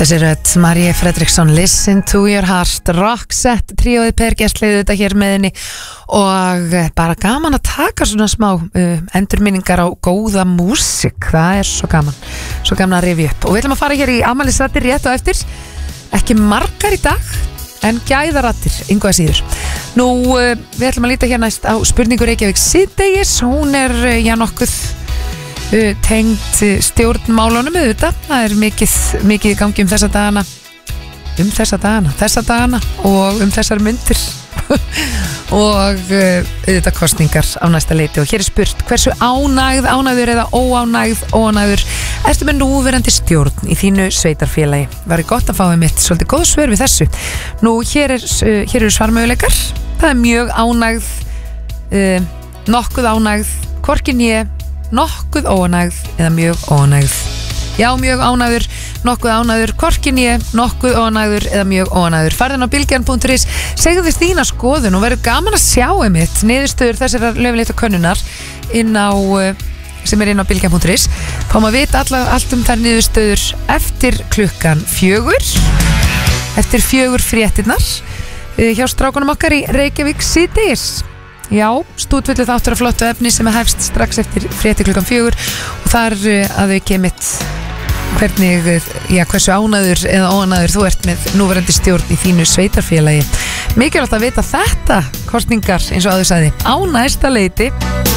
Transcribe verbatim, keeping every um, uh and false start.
Þessi rödd, Marie Fredriksson, Listen to your heart, Roxette, tríóið Per Gessle þetta hér með henni og bara gaman að taka svona smá uh, endurminningar á góða músík, það er svo gaman, svo gaman að rifja upp og við ætlum að fara hér í afmælisraddir rétt á eftir, ekki margar í dag, en gæðaraddir, yngu að síður. Nú, uh, við ætlum að líta hér næst á spurningu Reykjavík síðdegis, hún er uh, já nokkuð tengt stjórnmálunum auðvitað, það er mikið, mikið í gangi um þessa dagana um þessa dagana, þessa dagana og um þessar myndir og auðvitað kosningar á næsta leiti og hér er spurt hversu ánægð, ánægður eða óánægð óánægður ertu með núverandi stjórn í þínu sveitarfélagi var gott að fá um mitt svolítið góð svör við þessu nú hér, er, hér eru svarmöguleikar það er mjög ánægð uh, nokkuð ánægð hvorkin ég nokkuð óánægð eða mjög óánægð já mjög ánægður, nokkuð ánægður hvorkin ég, nokkuð óánægður eða mjög óánægður farðin á bilgjarn punktur is segðu þið þína skoðun og verður gaman að sjá einmitt niðurstöður þessar löfleita könnunar inn á sem er inn á bilgjarn punktur is fáum að vita alla, allt um þær niðurstöður eftir klukkan fjögur eftir fjögur fréttirnar hjá strákunum okkar í Reykjavík síðdegis Já, stúdvöldu þáttur af flottu efni sem er hefst strax eftir frétti klukkan fjögur og þar að þau kemit hvernig, já, hversu ánæður eða óánæður þú ert með núverandi stjórn í þínu sveitarfélagi. Mikilvægt að vita þetta kosningar eins og áður sagði á næsta leiti